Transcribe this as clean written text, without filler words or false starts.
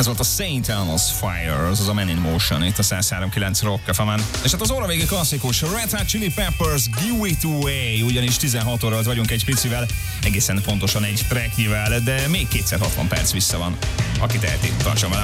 Ez volt a St. Elmo's Fire, az a Man in Motion, itt a 103.9 Rock FM-en. És hát az óra vége klasszikus, Red Hot Chili Peppers, Give It Away, ugyanis 16 óra vagyunk egy picivel, egészen pontosan egy tracknyivel, de még 260 perc vissza van. Aki teheti, tartson velem.